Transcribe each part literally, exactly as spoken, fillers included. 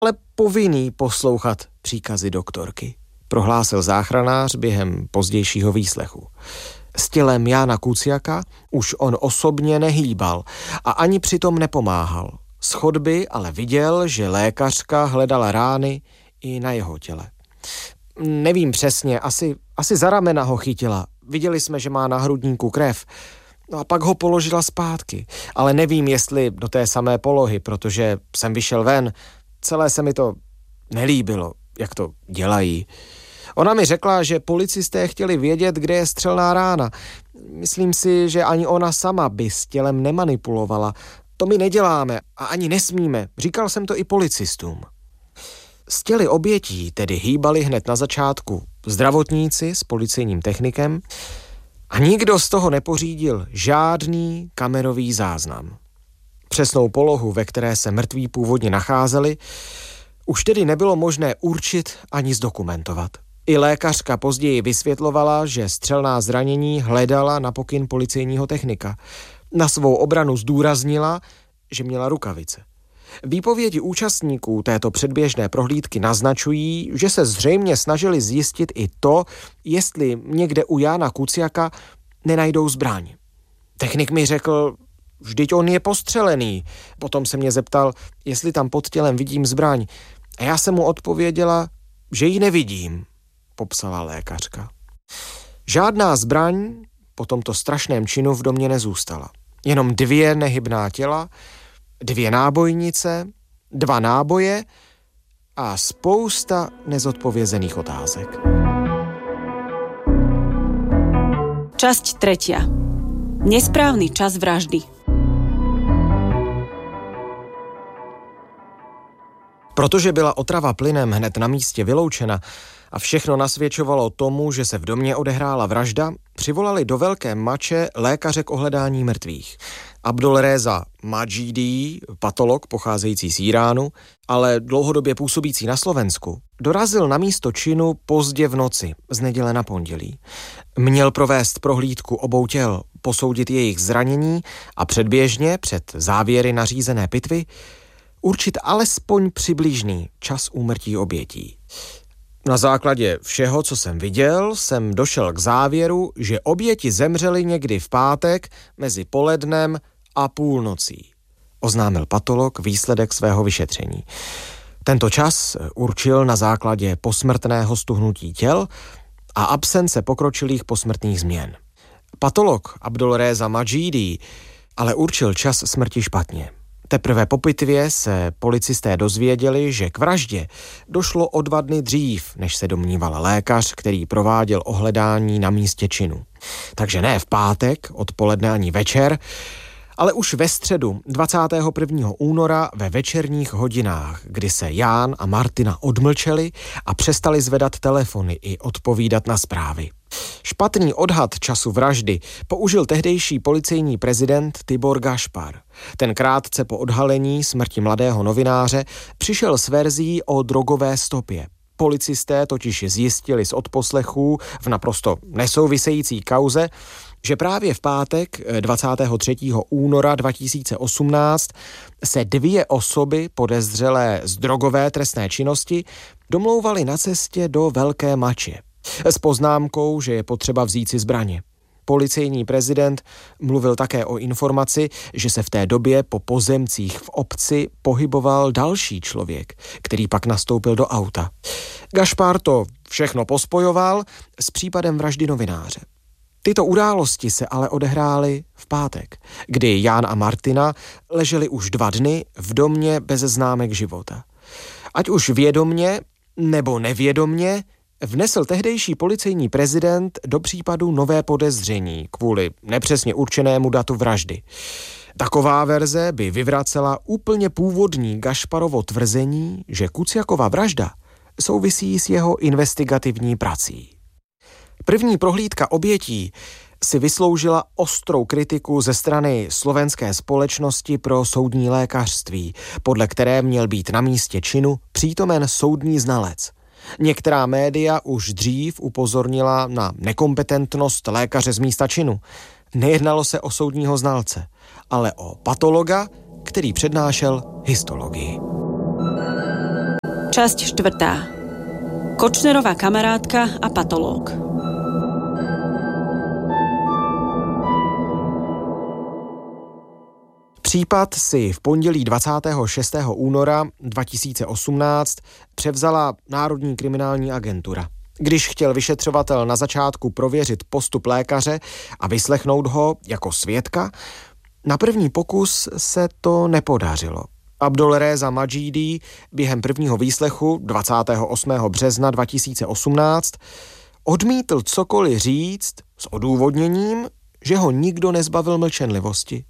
ale povinný poslouchat příkazy doktorky, prohlásil záchranář během pozdějšího výslechu. S tělem Jána Kuciaka už on osobně nehýbal a ani přitom nepomáhal. Z chodby ale viděl, že lékařka hledala rány i na jeho těle. Nevím přesně, asi, asi za ramena ho chytila. Viděli jsme, že má na hrudníku krev. No a pak ho položila zpátky. Ale nevím, jestli do té samé polohy, protože jsem vyšel ven. Celé se mi to nelíbilo, jak to dělají. Ona mi řekla, že policisté chtěli vědět, kde je střelná rána. Myslím si, že ani ona sama by s tělem nemanipulovala. To my neděláme a ani nesmíme. Říkal jsem to i policistům. S těly obětí tedy hýbali hned na začátku zdravotníci s policejním technikem a nikdo z toho nepořídil žádný kamerový záznam. Přesnou polohu, ve které se mrtví původně nacházeli, už tedy nebylo možné určit ani zdokumentovat. I lékařka později vysvětlovala, že střelná zranění hledala na pokyn policejního technika. Na svou obranu zdůraznila, že měla rukavice. Výpovědi účastníků této předběžné prohlídky naznačují, že se zřejmě snažili zjistit i to, jestli někde u Jána Kuciaka nenajdou zbraň. Technik mi řekl, vždyť on je postřelený. Potom se mě zeptal, jestli tam pod tělem vidím zbraň. A já jsem mu odpověděla, že ji nevidím, popsala lékařka. Žádná zbraň po tomto strašném činu v domě nezůstala. Jenom dvě nehybná těla, dvě nábojnice, dva náboje a spousta nezodpovězených otázek. Časť tretia. Nesprávny čas vraždy. Protože byla otrava plynem hned na místě vyloučena a všechno nasvědčovalo tomu, že se v domě odehrála vražda, přivolali do Velké Mače lékaře k ohledání mrtvých. Abdulreza Madžídí, patolog pocházející z Íránu, ale dlouhodobě působící na Slovensku, dorazil na místo činu pozdě v noci, z neděle na pondělí. Měl provést prohlídku obou těl, posoudit jejich zranění a předběžně, před závěry nařízené pitvy, určit alespoň přibližný čas úmrtí obětí. Na základě všeho, co jsem viděl, jsem došel k závěru, že oběti zemřely někdy v pátek mezi polednem a půlnocí, oznámil patolog výsledek svého vyšetření. Tento čas určil na základě posmrtného stuhnutí těl a absence pokročilých posmrtných změn. Patolog Abdulreza Madžídí ale určil čas smrti špatně. Teprve po pitvě se policisté dozvěděli, že k vraždě došlo o dva dny dřív, než se domníval lékař, který prováděl ohledání na místě činu. Takže ne v pátek, odpoledne ani večer, ale už ve středu dvacátého prvního února ve večerních hodinách, kdy se Ján a Martina odmlčeli a přestali zvedat telefony i odpovídat na zprávy. Špatný odhad času vraždy použil tehdejší policejní prezident Tibor Gašpar. Ten krátce po odhalení smrti mladého novináře přišel s verzí o drogové stopě. Policisté totiž zjistili z odposlechů v naprosto nesouvisející kauze, že právě v pátek dvacátého třetího února dva tisíce osmnáct se dvě osoby podezřelé z drogové trestné činnosti domlouvaly na cestě do Velké Mače s poznámkou, že je potřeba vzít si zbraně. Policejní prezident mluvil také o informaci, že se v té době po pozemcích v obci pohyboval další člověk, který pak nastoupil do auta. Gašpar to všechno pospojoval s případem vraždy novináře. Tyto události se ale odehrály v pátek, kdy Ján a Martina leželi už dva dny v domě bez známek života. Ať už vědomně nebo nevědomně vnesl tehdejší policejní prezident do případu nové podezření kvůli nepřesně určenému datu vraždy. Taková verze by vyvracela úplně původní Gašparovo tvrzení, že Kuciakova vražda souvisí s jeho investigativní prací. První prohlídka obětí si vysloužila ostrou kritiku ze strany Slovenské společnosti pro soudní lékařství, podle které měl být na místě činu přítomen soudní znalec. Některá média už dřív upozornila na nekompetentnost lékaře z místa činu. Nejednalo se o soudního znalce, ale o patologa, který přednášel histologii. Časť štvrtá. Kočnerová kamarátka a patológ. Případ si v pondělí dvacátého šestého února dva tisíce osmnáct převzala Národní kriminální agentura. Když chtěl vyšetřovatel na začátku prověřit postup lékaře a vyslechnout ho jako svědka, na první pokus se to nepodařilo. Abdolreza Madžídí během prvního výslechu dvacátého osmého března dva tisíce osmnáct odmítl cokoliv říct s odůvodněním, že ho nikdo nezbavil mlčenlivosti.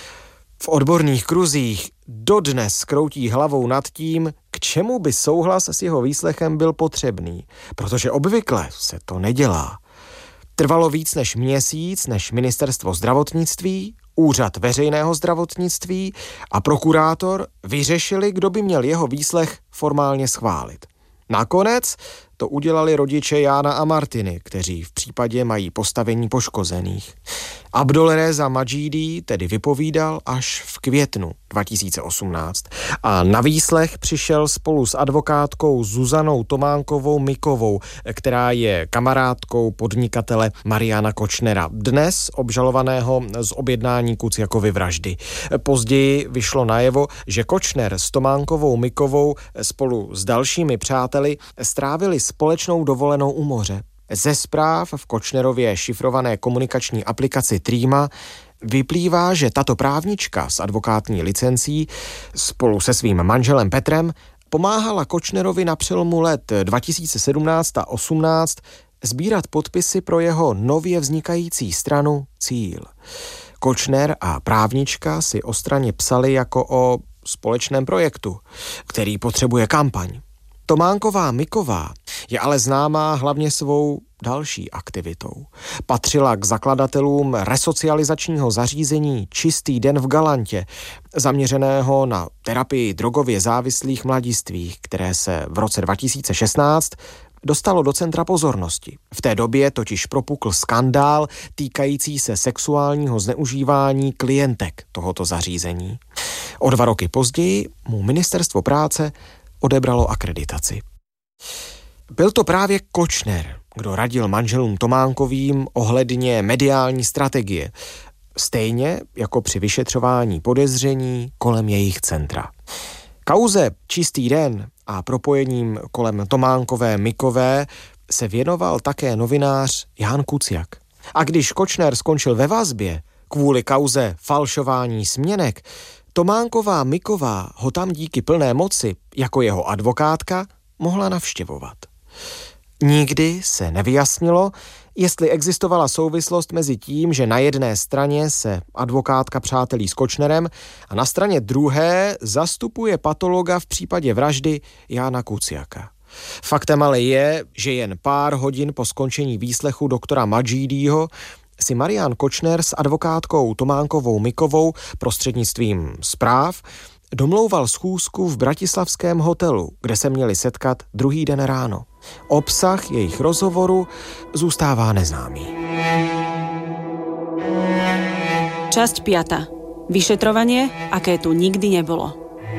V odborných kruzích dodnes kroutí hlavou nad tím, k čemu by souhlas s jeho výslechem byl potřebný, protože obvykle se to nedělá. Trvalo víc než měsíc, než Ministerstvo zdravotnictví, Úřad veřejného zdravotnictví a prokurátor vyřešili, kdo by měl jeho výslech formálně schválit. Nakonec to udělali rodiče Jána a Martiny, kteří v případě mají postavení poškozených. Abdolreza Madžídí tedy vypovídal až v květnu dva tisíce osmnáct a na výslech přišel spolu s advokátkou Zuzanou Tománkovou Mikovou, která je kamarádkou podnikatele Mariana Kočnera, dnes obžalovaného z objednání Kuciakovy vraždy. Později vyšlo najevo, že Kočner s Tománkovou Mikovou spolu s dalšími přáteli strávili společnou dovolenou u moře. Ze zpráv v Kočnerově šifrované komunikační aplikaci Trima vyplývá, že tato právnička s advokátní licencí spolu se svým manželem Petrem pomáhala Kočnerovi na přelomu let dva tisíce sedmnáct a osmnáct sbírat podpisy pro jeho nově vznikající stranu Cíl. Kočner a právnička si o straně psali jako o společném projektu, který potřebuje kampaň. Tománková Miková je ale známá hlavně svou další aktivitou. Patřila k zakladatelům resocializačního zařízení Čistý den v Galantě, zaměřeného na terapii drogově závislých mladistvých, které se v roce dva tisíce šestnáct dostalo do centra pozornosti. V té době totiž propukl skandál týkající se sexuálního zneužívání klientek tohoto zařízení. O dva roky později mu Ministerstvo práce odebralo akreditaci. Byl to právě Kočner, kdo radil manželům Tománkovým ohledně mediální strategie, stejně jako při vyšetřování podezření kolem jejich centra. Kauze Čistý den a propojením kolem Tománkové Mikové se věnoval také novinář Ján Kuciak. A když Kočner skončil ve vazbě kvůli kauze falšování směnek, Tománková Miková ho tam díky plné moci jako jeho advokátka mohla navštěvovat. Nikdy se nevyjasnilo, jestli existovala souvislost mezi tím, že na jedné straně se advokátka přátelí s Kočnerem a na straně druhé zastupuje patologa v případě vraždy Jána Kuciaka. Faktem ale je, že jen pár hodin po skončení výslechu doktora Madžídího si Marián Kočner s advokátkou Tománkovou Mikovou prostřednictvím zpráv domlouval schůzku v bratislavském hotelu, kde se měli setkat druhý den ráno. Obsah jejich rozhovoru zůstává neznámý. Časť piata. Vyšetrovanie, aké tu nikdy nebolo.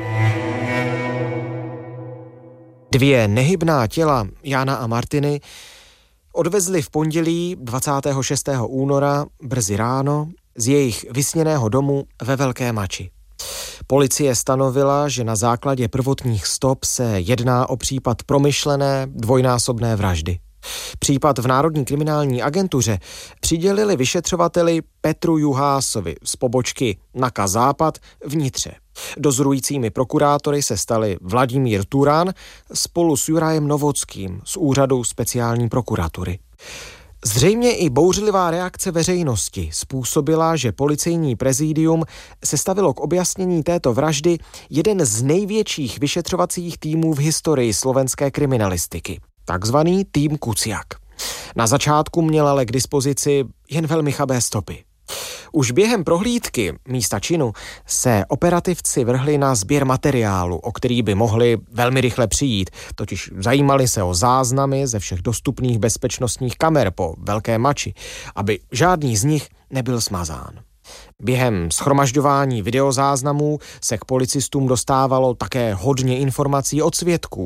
Dvě nehybná těla Jána a Martiny odvezli v pondělí dvacátého šestého února brzy ráno z jejich vysněného domu ve Velké Mači. Policie stanovila, že na základě prvotních stop se jedná o případ promyšlené dvojnásobné vraždy. Případ v Národní kriminální agentuře přidělili vyšetřovateli Petru Juhásovi z pobočky Naka Západ v Nitře. Dozorujícími prokurátory se stali Vladimír Turan spolu s Jurajem Novockým z úřadu speciální prokuratury. Zřejmě i bouřlivá reakce veřejnosti způsobila, že policejní prezidium sestavilo k objasnění této vraždy jeden z největších vyšetřovacích týmů v historii slovenské kriminalistiky, takzvaný tým Kuciak. Na začátku měl ale k dispozici jen velmi chabé stopy. Už během prohlídky místa činu se operativci vrhli na sběr materiálu, o který by mohli velmi rychle přijít, totiž zajímali se o záznamy ze všech dostupných bezpečnostních kamer po Velké Mači, aby žádný z nich nebyl smazán. Během shromažďování videozáznamů se k policistům dostávalo také hodně informací od svědků,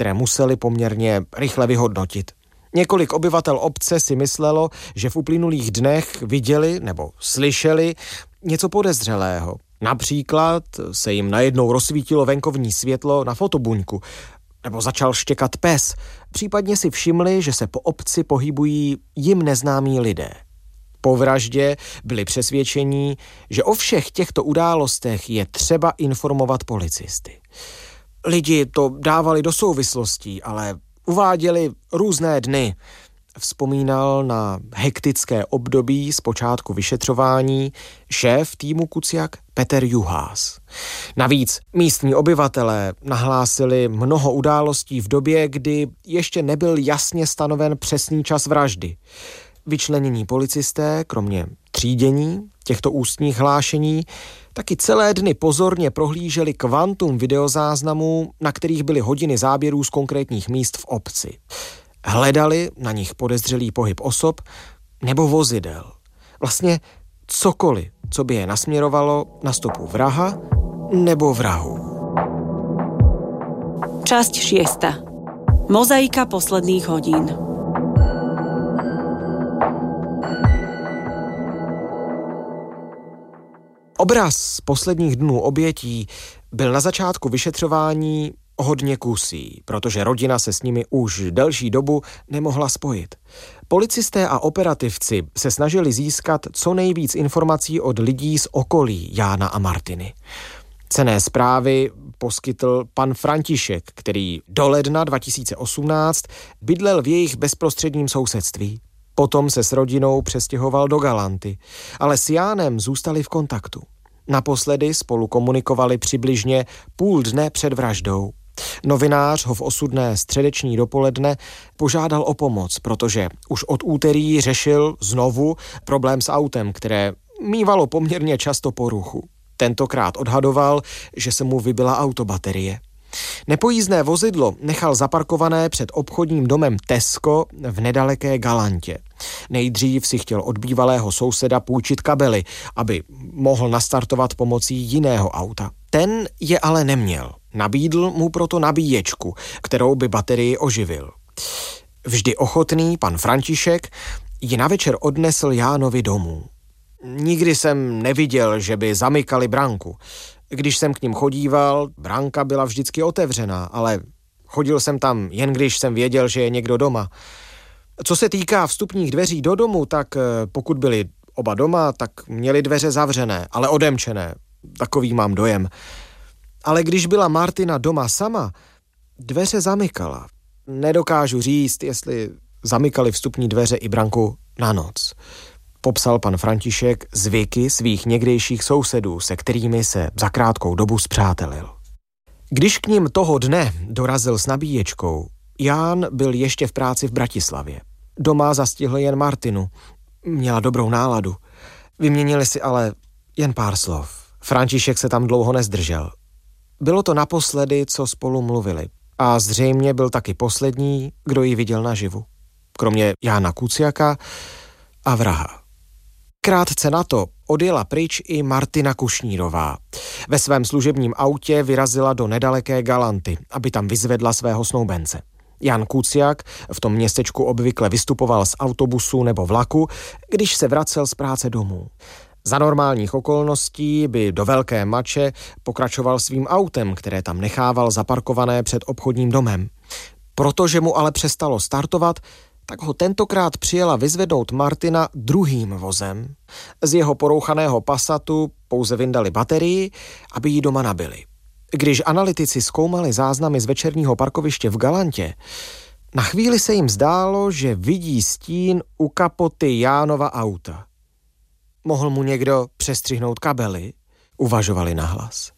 které museli poměrně rychle vyhodnotit. Několik obyvatel obce si myslelo, že v uplynulých dnech viděli nebo slyšeli něco podezřelého. Například se jim najednou rozsvítilo venkovní světlo na fotobuňku, nebo začal štěkat pes. Případně si všimli, že se po obci pohybují jim neznámí lidé. Po vraždě byli přesvědčení, že o všech těchto událostech je třeba informovat policisty. Lidi to dávali do souvislostí, ale uváděli různé dny. Vzpomínal na hektické období z počátku vyšetřování šéf týmu Kuciak Peter Juhás. Navíc místní obyvatelé nahlásili mnoho událostí v době, kdy ještě nebyl jasně stanoven přesný čas vraždy. Vyčlenění policisté, kromě třídění těchto ústních hlášení, taky celé dny pozorně prohlíželi kvantum videozáznamů, na kterých byly hodiny záběrů z konkrétních míst v obci. Hledali na nich podezřelý pohyb osob nebo vozidel. Vlastně cokoliv, co by je nasměrovalo na stopu vraha nebo vrahu. Časť šiesta. Mozaika posledných hodín. Obraz posledních dnů obětí byl na začátku vyšetřování hodně kusý, protože rodina se s nimi už delší dobu nemohla spojit. Policisté a operativci se snažili získat co nejvíc informací od lidí z okolí Jána a Martiny. Cenné zprávy poskytl pan František, který do ledna dva tisíce osmnáct bydlel v jejich bezprostředním sousedství. Potom se s rodinou přestěhoval do Galanty, ale s Jánem zůstali v kontaktu. Naposledy spolu komunikovali přibližně půl dne před vraždou. Novinář ho v osudné středeční dopoledne požádal o pomoc, protože už od úterý řešil znovu problém s autem, které mívalo poměrně často poruchu. Tentokrát odhadoval, že se mu vybila autobaterie. Nepojízdné vozidlo nechal zaparkované před obchodním domem Tesco v nedaleké Galantě. Nejdřív si chtěl od bývalého souseda půjčit kabely, aby mohl nastartovat pomocí jiného auta. Ten je ale neměl. Nabídl mu proto nabíječku, kterou by baterii oživil. Vždy ochotný pan František ji na večer odnesl Jánovi domů. Nikdy jsem neviděl, že by zamykali branku. Když jsem k nim chodíval, branka byla vždycky otevřená, ale chodil jsem tam jen když jsem věděl, že je někdo doma. Co se týká vstupních dveří do domu, tak pokud byli oba doma, tak měli dveře zavřené, ale odemčené. Takový mám dojem. Ale když byla Martina doma sama, dveře zamykala. Nedokážu říct, jestli zamykali vstupní dveře i branku na noc. Popsal pan František zvyky svých někdejších sousedů, se kterými se za krátkou dobu spřátelil. Když k ním toho dne dorazil s nabíječkou, Ján byl ještě v práci v Bratislavě. Doma zastihl jen Martinu. Měla dobrou náladu. Vyměnili si ale jen pár slov. František se tam dlouho nezdržel. Bylo to naposledy, co spolu mluvili. A zřejmě byl taky poslední, kdo ji viděl naživu. Kromě Jána Kuciaka a vraha. Krátce na to odjela pryč i Martina Kušnírová. Ve svém služebním autě vyrazila do nedaleké Galanty, aby tam vyzvedla svého snoubence. Jan Kuciak v tom městečku obvykle vystupoval z autobusu nebo vlaku, když se vracel z práce domů. Za normálních okolností by do Velké Mače pokračoval svým autem, které tam nechával zaparkované před obchodním domem. Protože mu ale přestalo startovat, tak ho tentokrát přijela vyzvednout Martina druhým vozem. Z jeho porouchaného Passatu pouze vyndali baterii, aby ji doma nabili. Když analytici zkoumali záznamy z večerního parkoviště v Galantě, na chvíli se jim zdálo, že vidí stín u kapoty Jánova auta. Mohl mu někdo přestřihnout kabely? Uvažovali nahlas.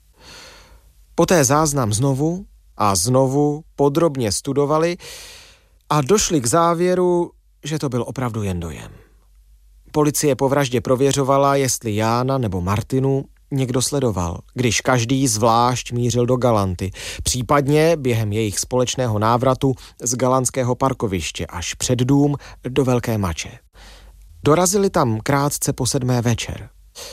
Poté záznam znovu a znovu podrobně studovali a došli k závěru, že to byl opravdu jen dojem. Policie po vraždě prověřovala, jestli Jána nebo Martinu někdo sledoval, když každý zvlášť mířil do Galanty, případně během jejich společného návratu z galantského parkoviště až před dům do Velké Mače. Dorazili tam krátce po sedmé večer.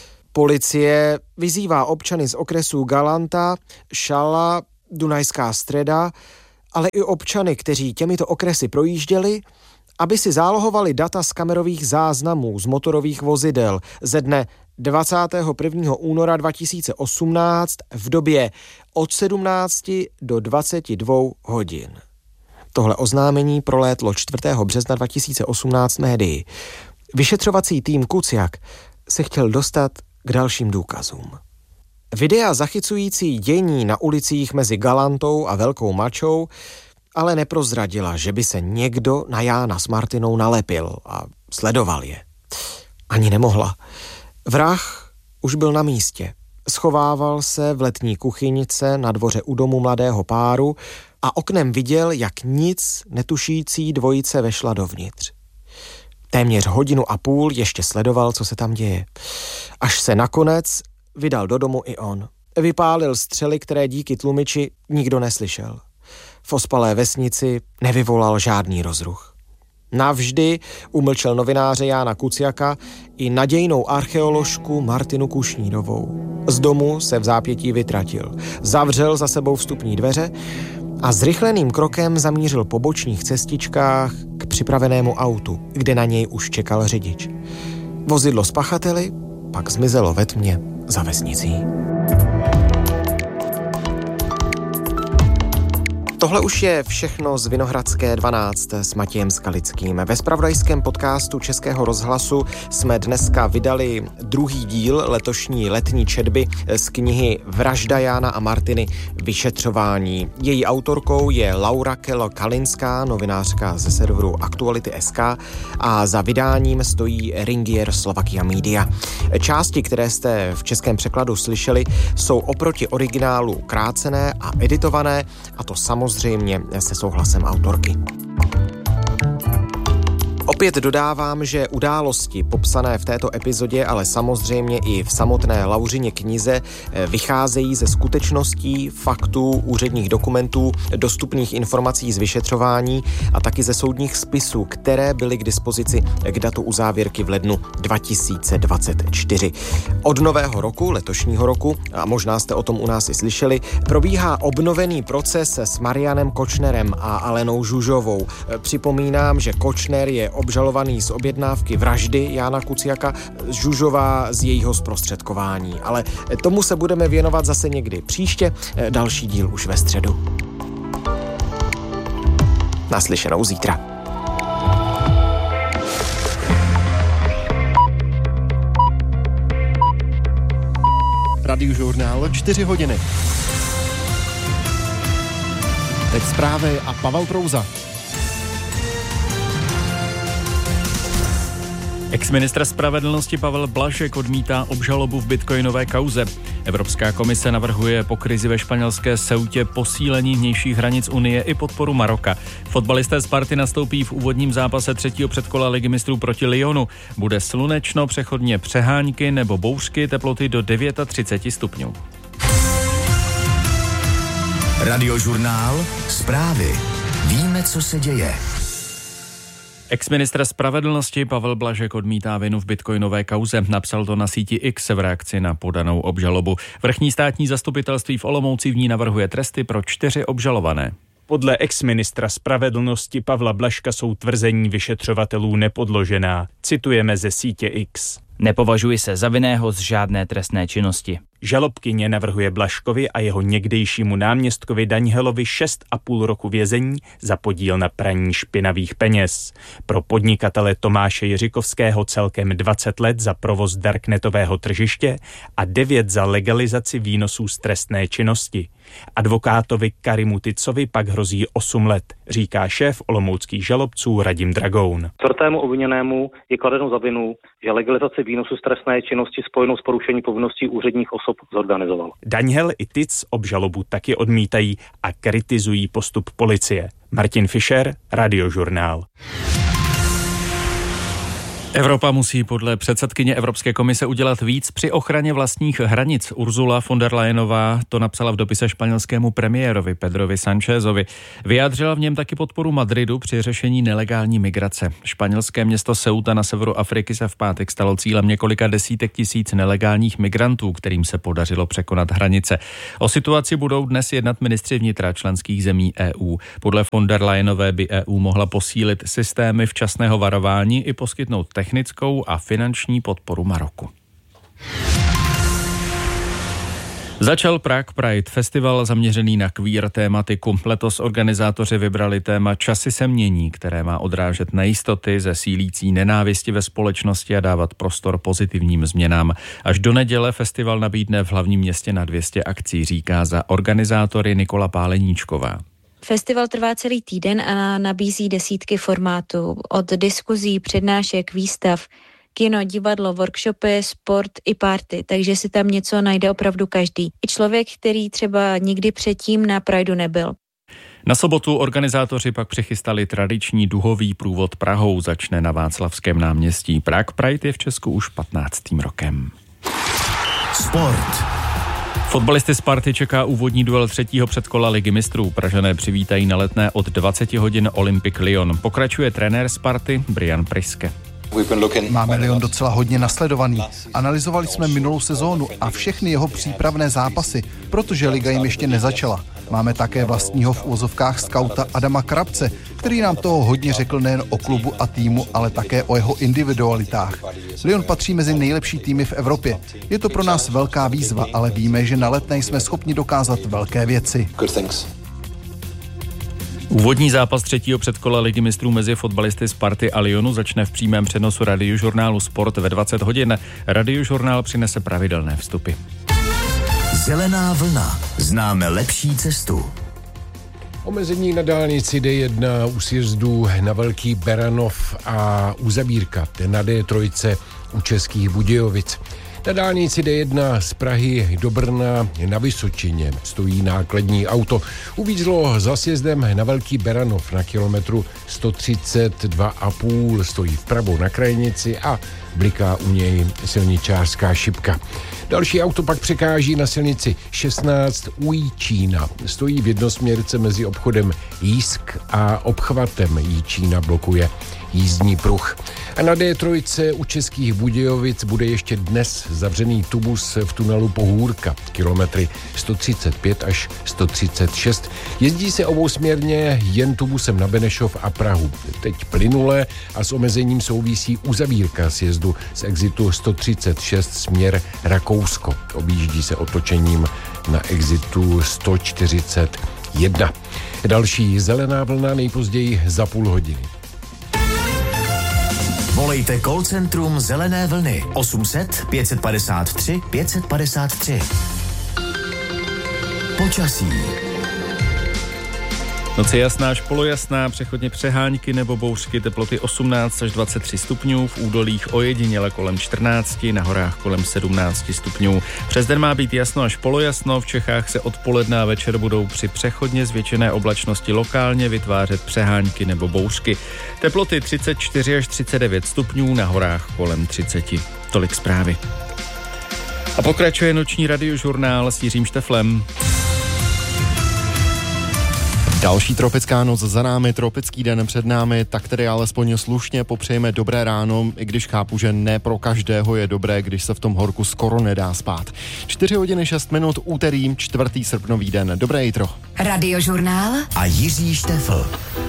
Policie vyzývá občany z okresů Galanta, Šala, Dunajská Streda ale i občany, kteří těmito okresy projížděli, aby si zálohovali data z kamerových záznamů z motorových vozidel ze dne dvacátého prvního února dva tisíce osmnáct v době od sedmnácti do dvaceti dvou hodin. Tohle oznámení prolétlo čtvrtého března dva tisíce osmnáct médii. Vyšetřovací tým Kuciak se chtěl dostat k dalším důkazům. Videa zachycující dění na ulicích mezi Galantou a Velkou Mačou ale neprozradila, že by se někdo na Jána s Martinou nalepil a sledoval je. Ani nemohla. Vrah už byl na místě. Schovával se v letní kuchyňce na dvoře u domu mladého páru a oknem viděl, jak nic netušící dvojice vešla dovnitř. Téměř hodinu a půl ještě sledoval, co se tam děje. Až se nakonec vydal do domu i on. Vypálil střely, které díky tlumiči nikdo neslyšel. V ospalé vesnici nevyvolal žádný rozruch. Navždy umlčel novináře Jána Kuciaka i nadějnou archeoložku Martinu Kušnírovou. Z domu se v zápětí vytratil. Zavřel za sebou vstupní dveře a zrychleným krokem zamířil po bočních cestičkách k připravenému autu, kde na něj už čekal řidič. Vozidlo s pachateli pak zmizelo ve tmě za vesnicí. Tohle už je všechno z Vinohradské dvanáct s Matějem Skalickým. Ve zpravodajském podcastu Českého rozhlasu jsme dneska vydali druhý díl letošní letní četby z knihy Vražda Jána a Martiny vyšetřování. Její autorkou je Laura Kelo Kalinská, novinářka ze serveru Aktuality tečka es ká a za vydáním stojí Ringier Slovakia Media. Části, které jste v českém překladu slyšeli, jsou oproti originálu krácené a editované, a to samozřejmě Samozřejmě se souhlasem autorky. Opět dodávám, že události popsané v této epizodě, ale samozřejmě i v samotné Lauřině knize, vycházejí ze skutečností, faktů, úředních dokumentů, dostupných informací z vyšetřování a taky ze soudních spisů, které byly k dispozici k datu uzávěrky v lednu dva tisíce dvacet čtyři. Od nového roku, letošního roku, a možná jste o tom u nás i slyšeli, probíhá obnovený proces s Marianem Kočnerem a Alenou Žužovou. Připomínám, že Kočner je obžalovaný z objednávky vraždy Jána Kuciaka, Žužová z jejího zprostředkování. Ale tomu se budeme věnovat zase někdy příště, další díl už ve středu. Naslyšenou zítra. Radiožurnál čtyři hodiny. Teď zprávy a Pavel Prouza. Exministr spravedlnosti Pavel Blažek odmítá obžalobu v bitcoinové kauze. Evropská komise navrhuje po krizi ve španělské Ceutě posílení vnějších hranic Unie i podporu Maroka. Fotbalisté Sparty nastoupí v úvodním zápase třetího předkola Ligy mistrů proti Lyonu. Bude slunečno, přechodně přehánky nebo bouřky, teploty do třicet devět stupňů. Radiožurnál, zprávy. Víme, co se děje. Exministr spravedlnosti Pavel Blažek odmítá vinu v bitcoinové kauze. Napsal to na síti X v reakci na podanou obžalobu. Vrchní státní zastupitelství v Olomouci v ní navrhuje tresty pro čtyři obžalované. Podle exministra spravedlnosti Pavla Blažka jsou tvrzení vyšetřovatelů nepodložená. Citujeme ze sítě X. Nepovažuji se za vinného z žádné trestné činnosti. Žalobkyně navrhuje Blažkovi a jeho někdejšímu náměstkovi Danielovi šest a půl roku vězení za podíl na praní špinavých peněz. Pro podnikatele Tomáše Jiřikovského celkem dvacet let za provoz darknetového tržiště a devět za legalizaci výnosů z trestné činnosti. Advokátovi Karimu Ticovi pak hrozí osm let, říká šéf olomouckých žalobců Radim Dragoun. Čtvrtému obviněnému je kladeno za vinu, že legalizaci výnosu z trestné činnosti spojenou s porušením povinností úředních osob zorganizoval. Daniel i Tic obžalobu taky odmítají a kritizují postup policie. Martin Fischer, Radiožurnál. Evropa musí podle předsedkyně Evropské komise udělat víc při ochraně vlastních hranic. Ursula von der Leyenová to napsala v dopise španělskému premiérovi Pedrovi Sánchezovi. Vyjádřila v něm taky podporu Madridu při řešení nelegální migrace. Španělské město Ceuta na severu Afriky se v pátek stalo cílem několika desítek tisíc nelegálních migrantů, kterým se podařilo překonat hranice. O situaci budou dnes jednat ministři vnitra členských zemí E U. Podle von der Leyenové by E U mohla posílit systémy včasného varování i poskytnout technickou a finanční podporu Maroku. Začal Prague Pride, festival zaměřený na queer tématiku. Letos organizátoři vybrali téma Časy se mění, které má odrážet nejistoty ze sílící nenávisti ve společnosti a dávat prostor pozitivním změnám. Až do neděle festival nabídne v hlavním městě na dvě stě akcí, říká za organizátory Nikola Páleníčková. Festival trvá celý týden a nabízí desítky formátů, od diskuzí, přednášek, výstav, kino, divadlo, workshopy, sport i party, takže si tam něco najde opravdu každý. I člověk, který třeba nikdy předtím na Prideu nebyl. Na sobotu organizátoři pak přichystali tradiční duhový průvod Prahou, začne na Václavském náměstí. Prague Pride je v Česku už patnáctým rokem. Sport. Fotbalisty Sparty čeká úvodní duel třetího předkola Ligy mistrů. Pražané přivítají na Letné od dvacet hodin Olympic Lyon. Pokračuje trenér Sparty Brian Priske. Máme Lyon docela hodně nasledovaný. Analyzovali jsme minulou sezónu a všechny jeho přípravné zápasy, protože liga jim ještě nezačala. Máme také vlastního v úvozovkách skauta Adama Krabce, který nám toho hodně řekl nejen o klubu a týmu, ale také o jeho individualitách. Lyon patří mezi nejlepší týmy v Evropě. Je to pro nás velká výzva, ale víme, že na Letné jsme schopni dokázat velké věci. Úvodní zápas třetího předkola Ligy mistrů mezi fotbalisty Sparty a Lyonu začne v přímém přenosu radiožurnálu Sport ve dvacet hodin. Radiožurnál přinese pravidelné vstupy. Zelená vlna. Známe lepší cestu. Omezení na dálnici D jedna u sjezdů na Velký Beranov a u Zabírka na D tři u Českých Budějovic. Na dálnici D jedna z Prahy do Brna na Vysočině stojí nákladní auto. Uvízlo za sjezdem na Velký Beranov na kilometru sto třicet dva a půl. Stojí vpravo na krajnici a bliká u něj silničářská šipka. Další auto pak překáží na silnici šestnáct u Jičína. Stojí v jednosměrce mezi obchodem Jísk a obchvatem Jičína, blokuje jízdní pruh. A na D tři u Českých Budějovic bude ještě dnes zavřený tubus v tunelu Pohůrka, kilometry sto třicet pět až sto třicet šest. Jezdí se obousměrně jen tubusem na Benešov a Prahu. Teď plynule a s omezením souvisí uzavírka sjezdu z exitu sto třicet šest směr Rakousko. Objíždí se otočením na exitu sto čtyřicet jedna. Další zelená vlna nejpozději za půl hodiny. Volejte call centrum Zelené vlny osm set pět padesát tři pět padesát tři. Počasí. Noc je jasná až polojasná, přechodně přehánky nebo bouřky, teploty osmnáct až dvacet tři stupňů, v údolích ojediněle kolem čtrnáct, na horách kolem sedmnáct stupňů. Přes den má být jasno až polojasno, v Čechách se odpoledne a večer budou při přechodně zvětšené oblačnosti lokálně vytvářet přehánky nebo bouřky. Teploty třicet čtyři až třicet devět stupňů, na horách kolem třicet. Tolik zprávy. A pokračuje noční radiožurnál s Jiřím Šteflem. Další tropická noc za námi, tropický den před námi, tak tedy alespoň slušně popřejeme dobré ráno, i když chápu, že ne pro každého je dobré, když se v tom horku skoro nedá spát. čtyři hodiny šest minut, úterý, čtvrtý srpnový den. Dobré jitro. Radiožurnál a Jiří Štefl.